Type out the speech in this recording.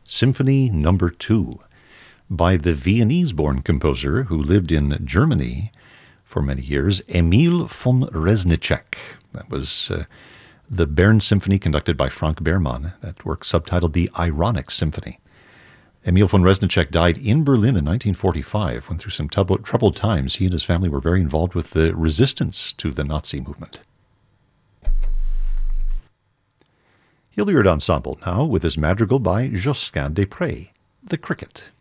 Symphony Number 2, by the Viennese-born composer who lived in Germany for many years, Emil von Reznicek. That was the Bern Symphony conducted by Frank Berman. That work subtitled The Ironic Symphony. Emil von Reznicek died in Berlin in 1945 when, through some troubled times, he and his family were very involved with the resistance to the Nazi movement. Hilliard Ensemble now with his madrigal by Josquin des Prez, The Cricket.